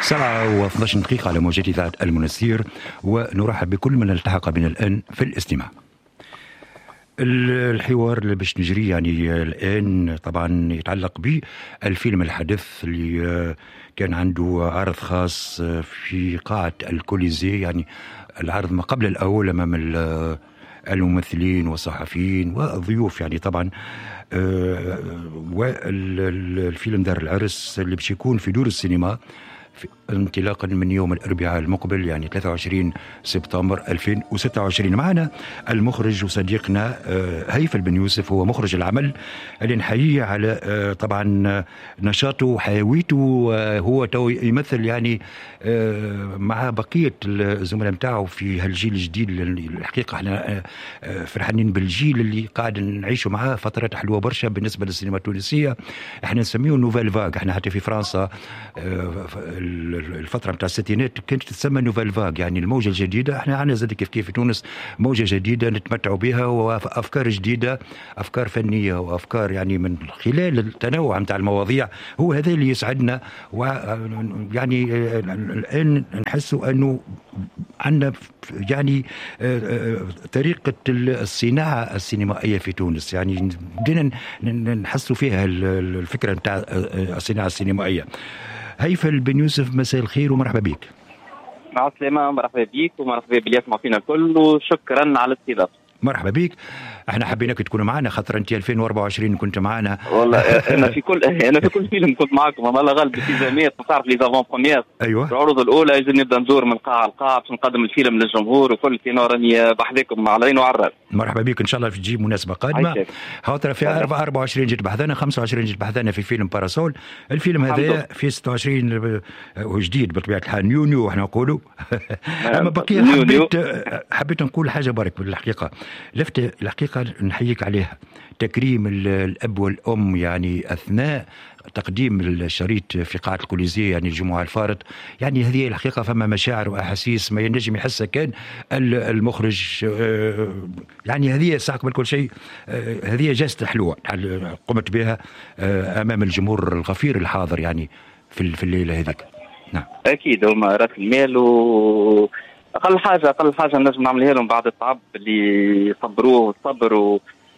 7:12 على موجات إذاعة المنستير، ونرحب بكل من التحق بنا الآن في الاستماع. الحوار اللي باش نجري يعني الآن طبعا يتعلق بالفيلم الحدث اللي كان عنده عرض خاص في قاعة الكوليزيه، يعني العرض ما قبل الأول أمام الممثلين والصحفيين والضيوف يعني طبعا. والفيلم دار العرس اللي باش يكون في دور السينما انطلاقا من يوم الأربعاء المقبل، يعني 23 سبتمبر 2026. معنا المخرج وصديقنا هيفل بن يوسف، هو مخرج العمل اللي نحييه على طبعا نشاطه وحيويته. هو تو يمثل يعني مع بقية الزملاء متاعه في هالجيل الجديد. الحقيقة احنا فرحانين بالجيل اللي قاعد نعيشه معاه فترات حلوة برشا بالنسبة للسينما التونسية. احنا نسميه نوفيل فاغ. احنا حتى في فرنسا الفترة متاع الستينات كانت تسمى نوفيل فاغ، يعني الموجة الجديدة. احنا عندنا زاد كيف في تونس موجة جديدة نتمتعوا بها، وافكار جديدة، افكار فنية وافكار يعني من خلال التنوع متاع المواضيع. هو هذا اللي يسعدنا. ويعني الان نحسوا انه عندنا يعني طريقة الصناعة السينمائية في تونس، يعني بدينا نحسوا فيها الفكرة متاع الصناعة السينمائية. هيفل بن يوسف، مساء الخير ومرحبا بك. مع السلامة، مرحبا بك ومرحبا باللي يسمع فينا الكل، وشكرا على الاستضافة. مرحبا بك. احنا حبيناك تكون معنا خاطر انت 2024 كنت معنا. والله انا في كل فيلم كنت معكم، اما لا غالب التزامات تعرف لي زافون بروميير. ايوه العروض الاولى يجب نبدا ندور من قاعه لقاعه باش نقدم الفيلم للجمهور، وكل سنه راني بحذاكم على العين وعلى الراس. مرحبا بك، ان شاء الله تجيب مناسبه قادمه. خاطر في 24 جيت بحثنا، 25 جيت بحثنا في فيلم باراسول. الفيلم هذا في 26 وجديد بطبيعه الحال، نيو احنا نقولوا. اما بقيه حبيت نقول حاجه برك بالحقيقه. الحقيقة نحييك عليها، تكريم الأب والأم يعني أثناء تقديم الشريط في قاعة الكوليزيه، يعني الجمعة الفارط. يعني هذه الحقيقة فما مشاعر وأحاسيس ما ينجم يحسها كان المخرج. يعني هذه ساعة كل شيء، هذه جلسة حلوة قمت بها أمام الجمهور الغفير الحاضر يعني في الليلة هذيك. نعم أكيد هما رأس المال، و أقل حاجة نجم نعملها لهم بعد التعب اللي صبروا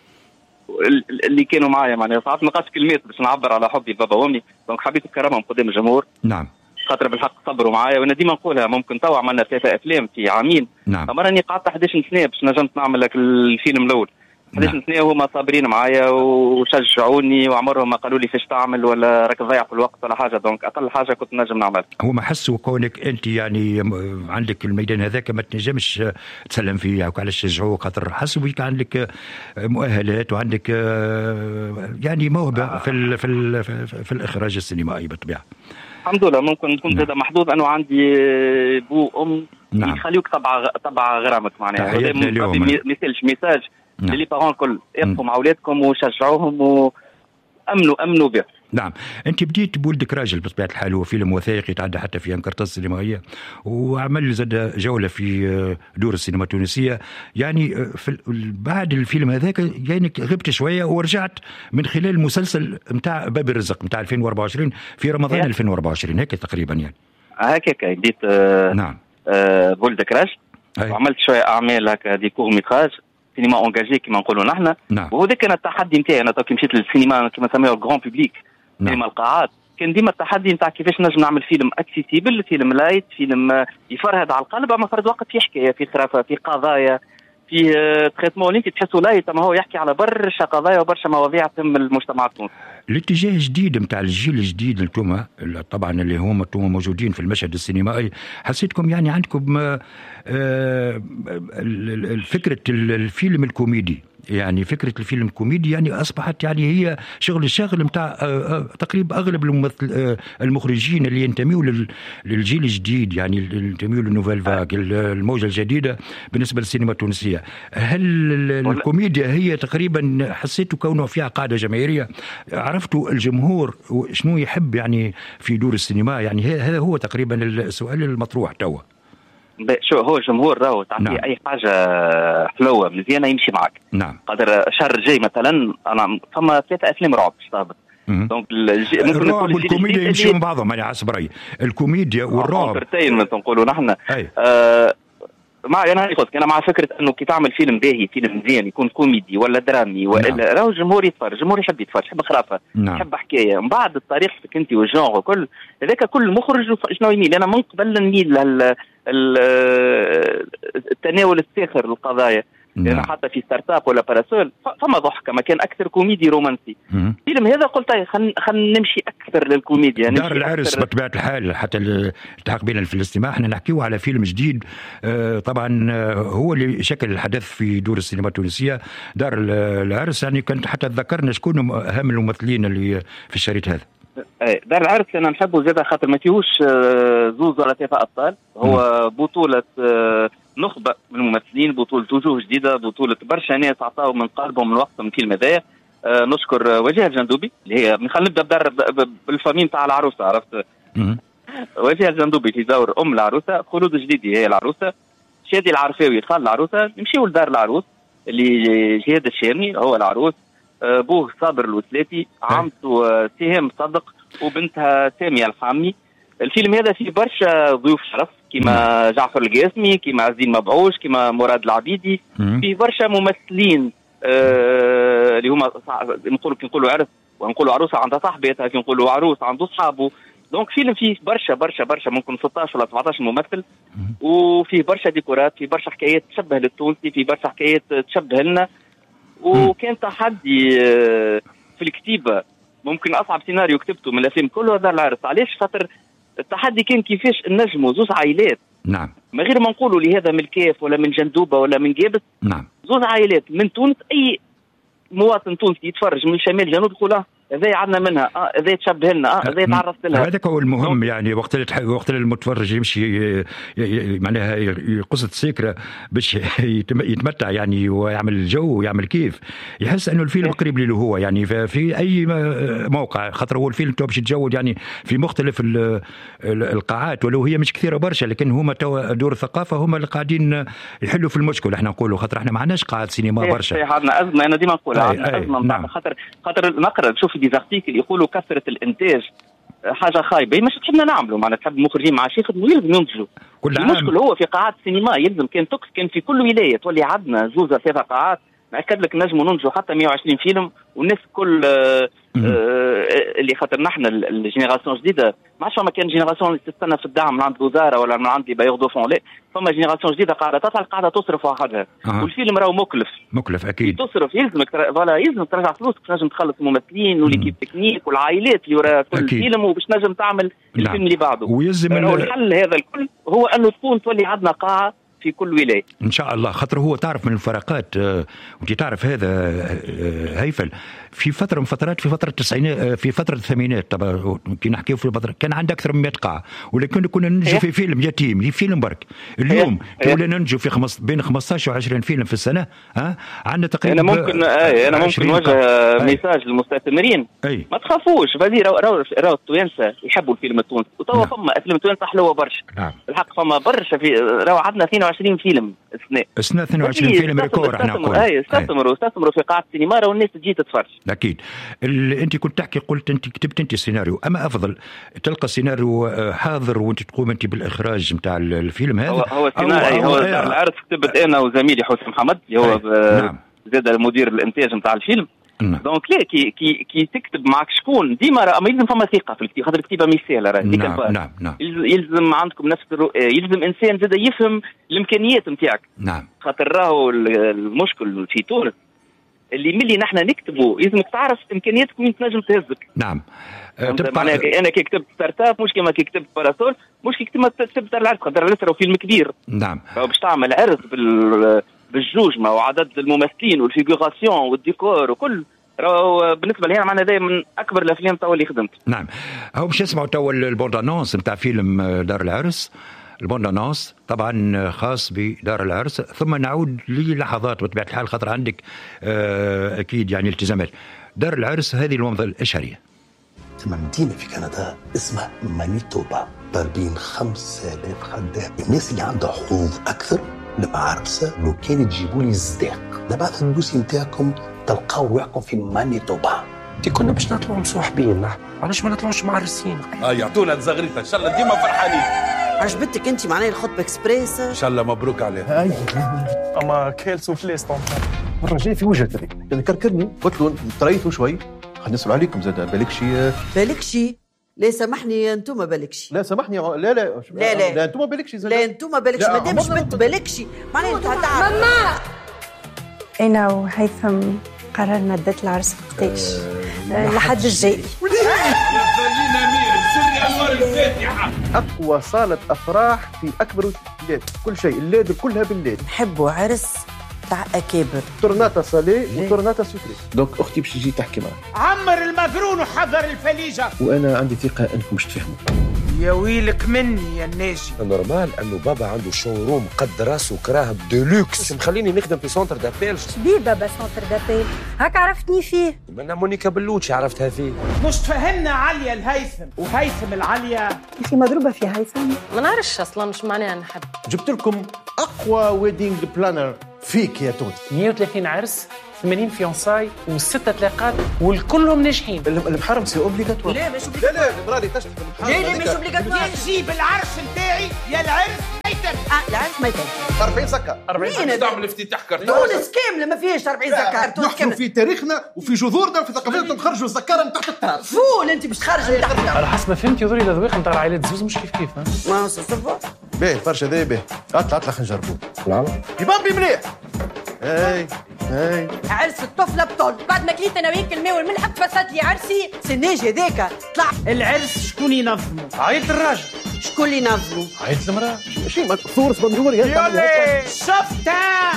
اللي كانوا معايا. معناها ساعات نلقاش كلمات باش نعبر على حبي لبابا وامي، دونك حبيت نكرمهم قدام الجمهور. نعم. خاطر بالحق صبروا معايا، وانا ديما نقولها ممكن تو عملنا 3 أفلام في عامين. نعم. اما راني قعدت 11 سنة باش نجمت نعمل لك الفيلم الاول. 11 سنة وهما صابرين معايا وشجعوني، وعمرهم ما قالوا لي فاش تعمل ولا راك تضيع في الوقت ولا حاجه. دونك اقل حاجه كنت نجم نعمل. هما حسوا كونك انت يعني عندك الميدان هذاك ما تنجمش تسلم فيه، وعلاش شجعوك؟ خاطر حسوا بك عندك مؤهلات وعندك يعني موهبه في الاخراج السينمائي بالطبيعه. الحمد لله. ممكن كنت زاد محظوظ انه عندي بو ام يخليوك طبع غرامك. معناها هذا ميساج لي بارون الكل، ابقوا مع اولادكم وشجعوهم وامنوا به. نعم. انت بديت بولدك راجل بطبيعه الحال، هو فيلم وثائقي يتعدى حتى في انكرتاز السينمائيه، وعمل زاد جوله في دور السينما التونسيه. يعني بعد الفيلم هذاك يعني غبت شويه ورجعت من خلال المسلسل نتاع باب الرزق نتاع 2024 في رمضان 2024 هيك تقريبا. يعني هكاك بديت نعم بولدك راجل، وعملت شويه اعمال هكا ديكور ميتراج، سينما اونجاجي كما نقولوا نحن. نعم. وهذا كان التحدي نتاعي. انا كي مشيت للسينما كما سميوه الجران بوبليك، سينما القاعات، كان ديما التحدي نتاع كيفاش نجم نعمل فيلم اكسيسيبل، فيلم لايت، فيلم يفرهد على القلب، اما فرد وقت في حكايه، في خرافه، في قضايا، في تريتمون اللي انت تحسوا لايت، اما هو يحكي على برشا قضايا وبرشا مواضيع تهم المجتمع التونسي. الاتجاه الجديد نتاع الجيل الجديد انتم طبعا اللي هم موجودين في المشهد السينمائي، حسيتكم يعني عندكم فكره الفيلم الكوميدي، يعني فكرة الفيلم الكوميدي يعني أصبحت يعني هي الشاغل متاع تقريبا أغلب المخرجين اللي ينتميوا للجيل الجديد، يعني ينتميوا للنوفيل فاغ، الموجة الجديدة بالنسبة للسينما التونسية. هل الكوميديا هي تقريبا حسيتوا كونه فيها قاعدة جماهيرية؟ عرفتوا الجمهور شنو يحب يعني في دور السينما؟ يعني هذا هو تقريبا السؤال المطروح توا. شو هو الجمهور راهو تعطيه نعم. اي حاجه حلوه مزيانه يمشي معك. نعم. قدر الشهر الجاي مثلا انا فما 3 أفلام رعب تهبط، دونك الرعب والكوميديا يمشيوا مع بعضهم، انا حسب رايي الكوميديا والرعب انترتينمنت نقولوا نحن. انا قلت انا مع فكره انه كي تعمل فيلم باهي، فيلم مزيان، يكون كوميدي ولا درامي ولا راهو الجمهور يتفرج، الجمهور يحب يتفرج، يحب خرافه، يحب حكايه. من بعد طريقتك انت والجونغ وكل هذاك كل مخرج شنو يميل. انا من قبل نميل التناول الساخر للقضايا، يعني حتى في ستارت اب ولا باراسول فما ضحكه، ما كان اكثر كوميدي رومانسي. الفيلم هذا قلت خلينا نمشي اكثر للكوميديا. دار العرس بطبيعه الحال حتى التحق بينا في الاستماع احنا نحكيو على فيلم جديد طبعا هو اللي شكل الحدث في دور السينما التونسيه. دار العرس يعني كنت حتى تذكرنا شكون اهم الممثلين اللي في الشريط هذا. دار العرس انا نحبه زاد خاطر ما فيهوش زوز ولا ثلاثه ابطال، هو بطوله نخبه من الممثلين، بطوله وجوه جديده، بطوله برشا ناس عطاوا من قلبهم من وقتهم الفيلم هذايا. نشكر وجيه الجندوبي اللي هي خلينا نبدا بالفامين تاع العروسه، عرفت؟ وجيه الجندوبي في دور ام العروسه، خلود جديدي هي العروسه، شادي العرفاوي خال العروسه. نمشيو لدار العروس اللي جهاد الشامي هو العروس، بوه صابر الوسلاتي، عمته سهام صدق، وبنتها ساميه الحامي. الفيلم هذا فيه برشا ضيوف شرف كما جعفر القاسمي، كما عزيز مبعوش، كما مراد العبيدي، فيه برشا ممثلين اللي هما نقولوا عرس ونقولوا عروسه عندها صاحبتها، كي نقولوا عروس عنده صحابه. دونك فيلم فيه برشا ممكن 16 ولا 17 ممثل، وفيه برشا ديكورات، فيه برشا حكايات تشبه للتونسي، فيه برشا حكايات تشبه لنا. وكان تحدي في الكتيبه، ممكن اصعب سيناريو كتبته من الافلام كله دار العرس. علاش؟ خاطر التحدي كان كيفاش نجموا زوز عائلات، نعم، ما غير ما نقولوا لهذا من الكاف ولا من جندوبه ولا من جابس، نعم، زوز عائلات من تونس، اي مواطن تونسي يتفرج من الشمال جنوب يقول هذا عندنا منها، هذا تشبه لنا، هذا تعرفت لها. هذاك هو المهم يعني وقت المتفرج يمشي معناها يقصد سيكره باش يتمتع يعني ويعمل الجو ويعمل كيف، يحس انه الفيلم قريب له هو يعني في اي موقع، خاطر هو الفيلم باش يتجول يعني في مختلف القاعات، ولو هي مش كثيره برشا، لكن هما دور الثقافه هما اللي قاعدين يحلوا في المشكل. احنا نقولوا خاطر احنا ما عندناش قاعات سينما برشا، عندنا ازمه. انا ديما نقول عندنا ازمه، نعم. خاطر نقرا نشوف ديزارتيكل يقولوا كثره الانتاج حاجه خايبه، مش تحبنا نعملوا معناتها تحب المخرجين مع شيخ يلزم ينتجوا. المشكل هو في قاعات السينما يلزم كان في كل ولايه تولي عندنا زوز ثلاثه قاعات، ناكد لك نجموا ننتجوا حتى 120 فيلم، والناس كل اللي خاطر نحن الجينيراسيون جديده ما عادش فما كان جينيراسيون تستنى في الدعم من عند الوزاره ولا من عند بايغ دو فون، لا فما جينيراسيون جديده قاعده تطلع قاعده تصرف وحدها. والفيلم راهو مكلف اكيد تصرف، يلزمك يلزم ترجع فلوس باش نجم تخلص الممثلين والكيب تكنيك والعائلات اللي وراء كل فيلم، وباش نجم تعمل الفيلم اللي بعده. ويلزم الحل هذا الكل هو انه تكون تولي عندنا قاعه في كل ولايه ان شاء الله. خاطر هو تعرف من الفراقات وانت تعرف هذا هيفل في فتره من فترات، في فتره التسعينات، في فتره الثمانينات طبعا كي نحكيو في فتره كان عندنا اكثر من 100 قاعه، ولكن كنا ننجو في فيلم يتيم، في فيلم برك. اليوم ولا ننجو في بين 15 و 20 فيلم في السنه. عندنا تقريبا انا ممكن نوجه ميساج للمستثمرين، ما تخافوش فادي راهو التوانسه يحبوا الفيلم التونسي، وتوا فما افلام تونسيه حلوه برشا. الحق فما برشا في راهو عندنا 22 فيلم السنه 22 فيلم ريكور. احنا نقول استثمروا في قاعه السينما والناس تجي تتفرج. اكيد. انت كنت تحكي قلت انت كتبت انت السيناريو، اما افضل تلقى السيناريو حاضر وانت تقوم انت بالاخراج نتاع الفيلم هذا؟ هو السيناريو هو العرض كتبت انا وزميلي حسين محمد اللي هو نعم. زاد مدير الانتاج نتاع الفيلم. دونك لا كي تكتب معك شكون ديما ما يلزم فما ثقه في الكتابه، خاطر الكتابه مش سهله. نعم. يلزم عندكم نفس يلزم انسان زاد يفهم الامكانيات نتاعك. نعم. خاطر راهو المشكل في تونس اللي ملي نحن نكتبوا لازمك تعرف امكانياتك وين تنجم تهزك. نعم. انا كي كتبت ستارت اب مش كما كي كتبت باراسول، مش كي كتبت العرس، خاطر العرس راهو فيلم كبير. نعم. باش تعمل عرس بالجوجمه وعدد الممثلين والفيغوراسيون والديكور وكل، راهو بالنسبه لي معنا هذا من اكبر الافلام توا اللي خدمت. نعم. هو باش نسمعوا توا البوندانونس نتاع فيلم دار العرس. البوندانونس طبعا خاص بدار العرس، ثم نعود للحظات بطبيعه الحال خاطر عندك اكيد يعني التزامات. دار العرس هذه المنظمه الاشهريه ثم مدينه في كندا اسمها مانيتوبا، ضاربين 5000 خدام. الناس اللي عندها حظوظ اكثر المعارسه لو كان تجيبوا لي صداق نبعث الدوسي نتاعكم تلقاو روحكم في مانيتوبا. كنا باش نطلعوا مصاحبين، علاش ما نطلعوش معرسين؟ يعطونا الزغريطه ان شاء الله ديما فرحانين. عجبتك انت معناها الخطبه اكسبريس؟ ان شاء الله مبروك عليها. اما كيل سوفلي ستونتر مرة جاي في وجهك هذيك يعني كركرني قلت له تريثوا شوي خلينا نسأل عليكم زاد بالك شي لا سامحني انتوما بالكشي. لا سامحني لا انتوما بالكشي زاد. لا انتوما بالكشي مادام جبت بالكشي معناها انت تعرف. ماما انا وهيثم قررنا دات العرس قداش لحد الجاي. اقوى صالة افراح في اكبر الليل، كل شيء الليل كلها بالليل. نحبوا عرس تاع اكابر، تورناتا سالي وتورناتا سكري. دونك اختي باش تجي تحكي معاه. عمر المقرون وحضر الفليجه. وانا عندي ثقه انكم باش تفهموا. يا ويلك مني يا ناجي. نورمال انه بابا عنده شوروم قد راسه كراه بدولوكس مخليني نخدم في سونتر دابيل. شبيه بابا سونتر دابيل؟ هاك عرفتني فيه؟ من مونيكا بلوتشي عرفتها فيه. مش تفهمنا عليا الهيثم وهيثم العليا. انتي مضروبه في هيثم؟ ما نعرفش اصلا مش معناها نحب. جبت لكم اقوى ويدينج بلانر فيك يا تونس. 130 عرس، 80 فيونساي و6 طلاقات والكلهم ناجحين. المحرم سي اوبليغاتوار. لا مش اوبليغاتوار. لا المراه تشتغل المحرم. لا مش اوبليغاتوار. نجيب العرس نتاعي يا العرس ميتم. العرس ميتم. 40 سكه. 40 تعمل افتتاح كرتون. تونس كامله ما فيهاش 40 سكه. نحن في تاريخنا وفي جذورنا وفي ثقافتنا نخرجوا الزكاره من تحت التراب. فول انت باش تخرج من تحت التراب. على حسب ما فهمت يظهر لي الذويق نتاع العائلات الزوز مش كيف ما صفر. باهي الفرشه ذي باهي. اطلع خلينا نجربوه. نعم. يبان بي مليح. هاي عرس الطفله بطل. بعد ما كليت انا وياك الماء والملح تفسدت لي عرسي. سناجي هذاك طلع. العرس شكون ينظمه؟ عائله الراجل. شكون اللي ينظمه؟ عائله المراه. ماشي ما تصور بندور يا شفتها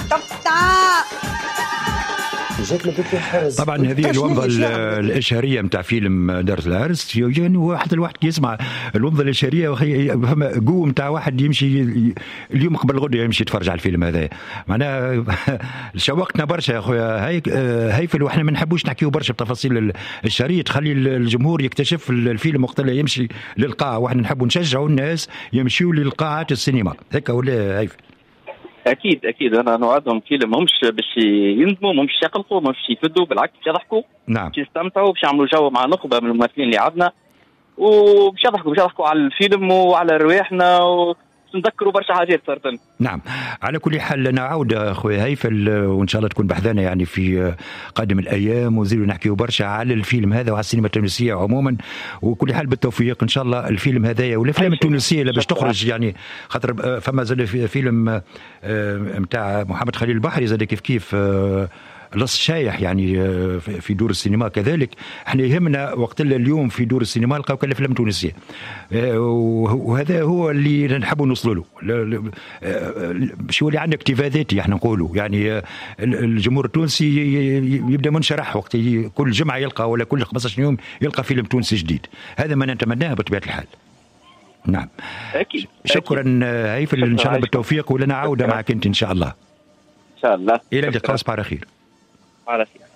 طبعا هذه الومضه الاشهاريه نتاع فيلم دارت العرس. يعني واحد الواحد يسمع الومضه الاشهاريه فما قوه نتاع واحد يمشي اليوم قبل غد يمشي يتفرج على الفيلم هذا. معناها شوقتنا برشا يا خويا هيفل، واحنا ما نحبوش نحكيو برشا بتفاصيل الشريط، خلي الجمهور يكتشف الفيلم وقت اللي يمشي للقاعه، واحنا نحبوا نشجعوا الناس يمشيوا للقاعات السينما هيك ولا هيفل؟ اكيد انا نوعدهم فيلم ماهمش باش يندموا، ماهمش يقلقوا، ماهمش يفدوا، بالعكس يضحكوا. نعم. باش يستمتعوا، باش يعملوا جو مع نخبه من الممثلين اللي عندنا، وباش يضحكوا على الفيلم وعلى رواحنا نذكروا برشا حاجات صارت لنا. نعم. على كل حال نعود اخويا هيفل، وان شاء الله تكون بحذانا يعني في قادم الايام، ونزيدوا نحكيوا برشا على الفيلم هذا وعلى السينما التونسيه عموما، وكل حال بالتوفيق ان شاء الله. الفيلم هذايا والافلام التونسيه اللي باش تخرج يعني، خاطر فما زاد فيلم نتاع محمد خليل البحري زاد كيف لص شايح يعني في دور السينما كذلك. احنا يهمنا وقت اليوم في دور السينما نلقاو كل الافلام التونسيه، وهذا هو اللي نحبوا نوصلوا له، باش يولي عندنا اكتفاء ذاتي احنا نقولوا. يعني الجمهور التونسي يبدا منشرح وقت كل جمعه يلقى ولا كل 15 يوم يلقى فيلم تونسي جديد. هذا ما نتمناه بطبيعه الحال. نعم. اكيد. شكرا هيفل، ان شاء الله بالتوفيق، ولنا عوده معك انت ان شاء الله. ان شاء الله. الى اللقاء، صباح على خير. على خير.